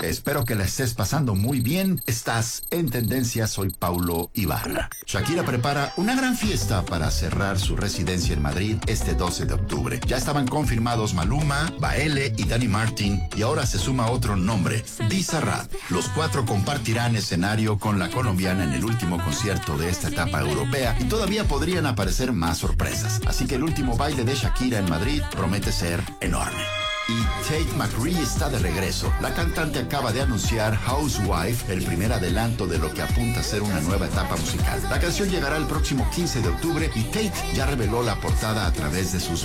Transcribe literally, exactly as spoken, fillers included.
Espero que la estés pasando muy bien. Estás en Tendencia, soy Paulo Ibarra. Shakira prepara una gran fiesta para cerrar su residencia en Madrid este doce de octubre. Ya estaban confirmados Maluma, Baele y Dani Martin, y ahora se suma otro nombre, Bizarrap. Los cuatro compartirán escenario con la colombiana en el último concierto de esta etapa europea, y todavía podrían aparecer más sorpresas. Así que el último baile de Shakira en Madrid promete ser enorme. Y Tate McRae está de regreso. La cantante acaba de anunciar Housewife, el primer adelanto de lo que apunta a ser una nueva etapa musical. La canción llegará el próximo quince de octubre y Tate ya reveló la portada a través de sus